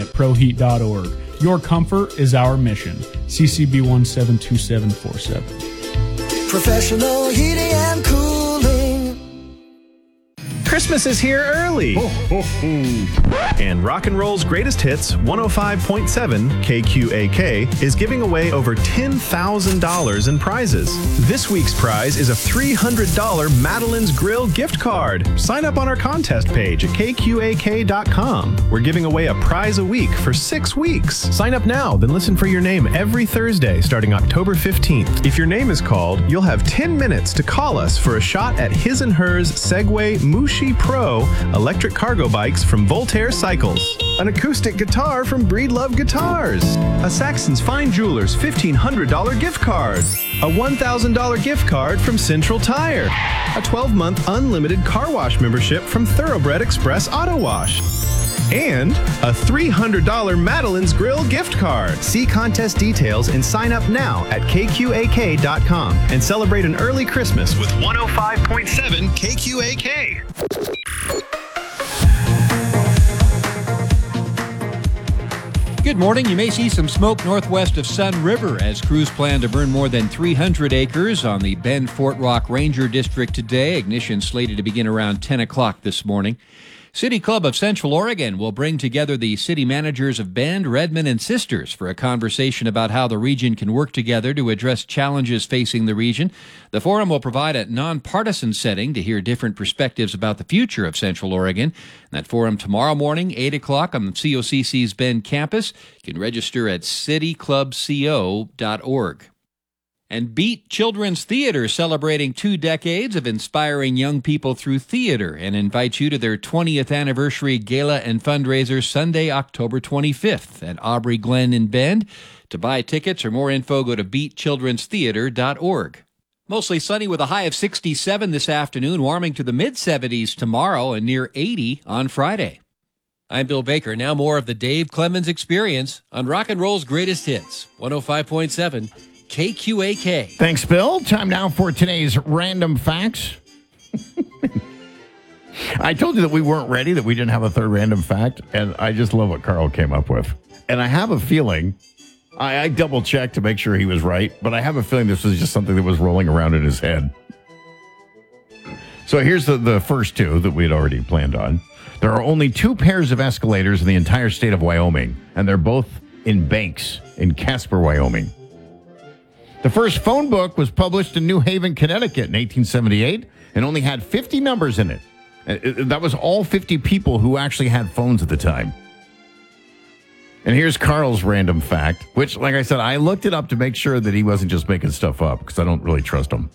at proheat.org. Your comfort is our mission. CCB 172747. Professional heating and cooling. Christmas is here early. And Rock and Roll's Greatest Hits 105.7 KQAK is giving away over $10,000 in prizes. This week's prize is a $300 Madeline's Grill gift card. Sign up on our contest page at kqak.com. We're giving away a prize a week for 6 weeks. Sign up now, then listen for your name every Thursday starting October 15th. If your name is called, you'll have 10 minutes to call us for a shot at his and hers Segway Mushi Pro electric cargo bikes from Voltaire Cycles, an acoustic guitar from Breedlove Guitars, a Saxon's Fine Jewelers $1,500 gift card, a $1,000 gift card from Central Tire, a 12-month unlimited car wash membership from Thoroughbred Express Auto Wash, and a $300 Madeline's Grill gift card. See contest details and sign up now at kqak.com and celebrate an early Christmas with 105.7 KQAK. Good morning. You may see some smoke northwest of Sun River as crews plan to burn more than 300 acres on the Bend Fort Rock Ranger District today. Ignition slated to begin around 10 o'clock this morning. City Club of Central Oregon will bring together the city managers of Bend, Redmond, and Sisters for a conversation about how the region can work together to address challenges facing the region. The forum will provide a nonpartisan setting to hear different perspectives about the future of Central Oregon. That forum tomorrow morning, 8 o'clock on the COCC's Bend campus. You can register at cityclubco.org. And Beat Children's Theater celebrating 2 decades of inspiring young people through theater and invites you to their 20th anniversary gala and fundraiser Sunday, October 25th at Aubrey Glen in Bend. To buy tickets or more info, go to beatchildrenstheater.org. Mostly sunny with a high of 67 this afternoon, warming to the mid-70s tomorrow and near 80 on Friday. I'm Bill Baker. Now more of the Dave Clemens Experience on Rock and Roll's Greatest Hits, 105.7 KQAK. Thanks, Bill. Time now for today's random facts. I told you that we weren't ready, that we didn't have a third random fact, and I just love what Carl came up with. And I have a feeling, I double-checked to make sure he was right, but I have a feeling this was just something that was rolling around in his head. So here's the first 2 that we had already planned on. There are only 2 pairs of escalators in the entire state of Wyoming, and they're both in Banks in Casper, Wyoming. The first phone book was published in New Haven, Connecticut in 1878 and only had 50 numbers in it. That was all 50 people who actually had phones at the time. And here's Carl's random fact, which, like I said, I looked it up to make sure that he wasn't just making stuff up because I don't really trust him.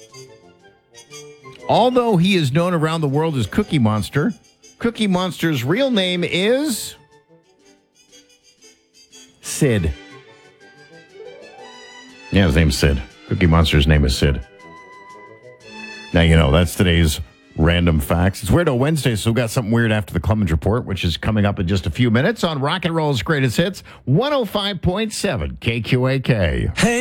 Although he is known around the world as Cookie Monster, Cookie Monster's real name is Sid. Yeah, his name's Sid. Cookie Monster's name is Sid. Now, you know, that's today's random facts. It's Weirdo Wednesday, so we've got something weird after the Clemens Report, which is coming up in just a few minutes on Rock and Roll's Greatest Hits, 105.7 KQAK. Hey.